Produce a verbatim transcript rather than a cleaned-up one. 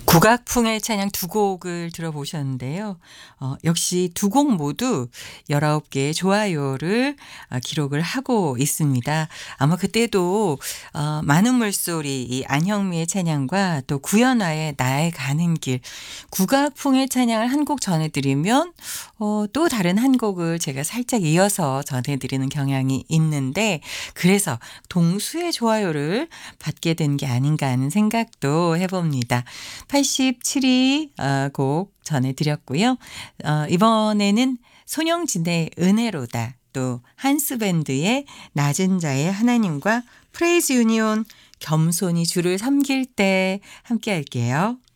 국악풍의 찬양 두 곡을 들어보셨는데요. 어 역시 두 곡 모두 열아홉 개의 좋아요를 아 기록을 하고 있습니다. 아마 그때도 어 많은 물소리 이 안형미의 찬양과 또 구연화의 나의 가는 길 국악풍의 찬양을 한 곡 전해 드리면 어 또 다른 한 곡을 제가 살짝 이어서 전해 드리는 경향이 있는데 그래서 동수의 좋아요를 받게 된 게 아닌가 하는 생각도 해 봅니다. 팔십칠 위 어 곡 전해 드렸고요. 어 이번에는 손용진의 은혜로다 또 한스밴드의 낮은 자의 하나님과 프레이즈 유니온 겸손히 주를 섬길 때 함께 할게요.